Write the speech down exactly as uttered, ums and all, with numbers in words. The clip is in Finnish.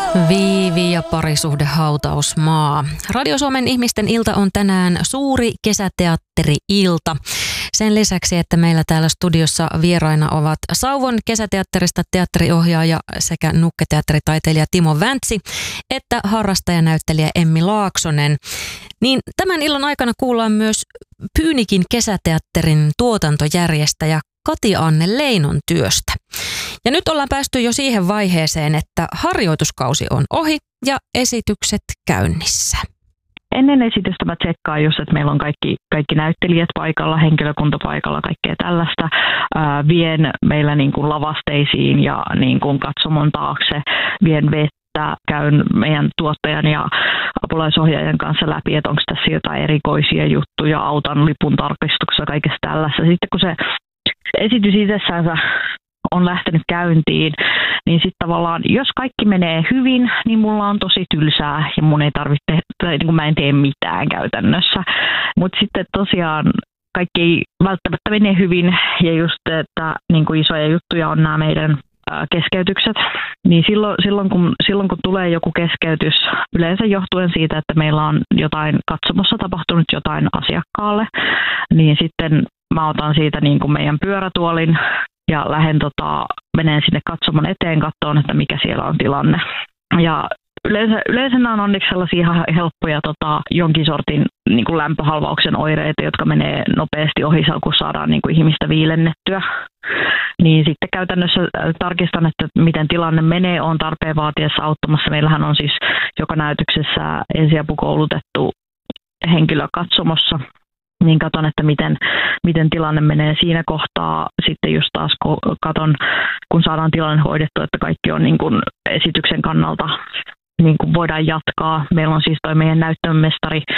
Viivi ja parisuhdehautausmaa. Radio Suomen ihmisten ilta on tänään suuri kesäteatteri-ilta. Sen lisäksi, että meillä täällä studiossa vieraina ovat Sauvon kesäteatterista teatteriohjaaja sekä nukketeatteritaiteilija Timo Väntsi, että harrastajanäyttelijä Emmi Laaksonen. Niin tämän illan aikana kuullaan myös Pyynikin kesäteatterin tuotantojärjestäjä Kati-Anne Leinon työstä. Ja nyt ollaan päästy jo siihen vaiheeseen, että harjoituskausi on ohi ja esitykset käynnissä. Ennen esitystä mä tsekkaan just, että meillä on kaikki, kaikki näyttelijät paikalla, henkilökunta paikalla, kaikkea tällaista. Ää, vien meillä niin kuin lavasteisiin ja niin kuin katsomon taakse, vien vettä, käyn meidän tuottajan ja apulaisohjaajan kanssa läpi, että onko tässä jotain erikoisia juttuja, autan lipun tarkistuksessa, kaikesta tällaista. Sitten kun se esitys itsessään on lähtenyt käyntiin, niin sitten tavallaan, jos kaikki menee hyvin, niin mulla on tosi tylsää ja mun ei tarvitse, tai niin kuin mä en tee mitään käytännössä. Mutta sitten tosiaan kaikki ei välttämättä mene hyvin, ja just, että niin kuin isoja juttuja on nämä meidän keskeytykset, niin silloin, silloin, kun, silloin kun tulee joku keskeytys, yleensä johtuen siitä, että meillä on jotain katsomossa tapahtunut jotain asiakkaalle, niin sitten mä otan siitä niin kuin meidän pyörätuolin ja lähden tota, menen sinne katsomon eteen katsomaan, että mikä siellä on tilanne. Ja yleensä, yleensä nämä on onneksi sellaisia ihan helppoja tota, jonkin sortin niin kuin lämpöhalvauksen oireita, jotka menee nopeasti ohi, kun saadaan niin kuin ihmistä viilennettyä. Niin sitten käytännössä tarkistan, että miten tilanne menee, on tarpeen vaatiessa auttamassa. Meillähän on siis joka näytöksessä ensiapukoulutettu henkilö katsomossa. Niin katon, että miten, miten tilanne menee siinä kohtaa. Sitten just taas katon, kun saadaan tilanne hoidettu, että kaikki on niin kuin esityksen kannalta niin kuin voidaan jatkaa. Meillä on siis toi meidän näyttömestari